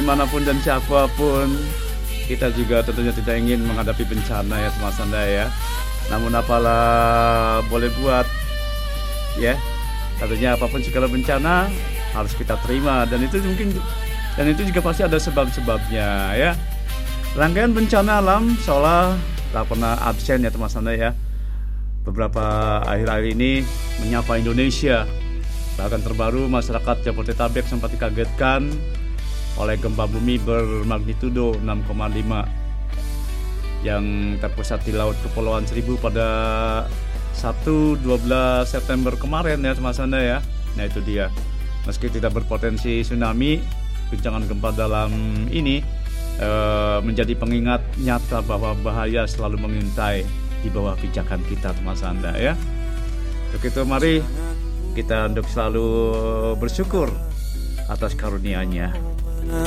dimanapun dan siapapun, kita juga tentunya tidak ingin menghadapi bencana ya Mas Anda ya. Namun apalah boleh buat ya. Tentunya apapun segala bencana harus kita terima, dan itu juga pasti ada sebab-sebabnya ya. Rangkaian bencana alam seolah tak pernah absen ya Mas Anda ya. Beberapa akhir-akhir ini menyapa Indonesia. Bahkan terbaru masyarakat Jabodetabek sempat dikagetkan oleh gempa bumi bermagnitudo 6,5 yang terpusat di Laut Kepulauan Seribu pada Sabtu 12 September kemarin ya Mas Anda ya. Nah itu dia. Meski tidak berpotensi tsunami, guncangan gempa dalam ini menjadi pengingat nyata bahwa bahaya selalu mengintai di bawah pijakan kita Mas Anda ya. Untuk itu mari kita untuk selalu bersyukur atas karunia-Nya.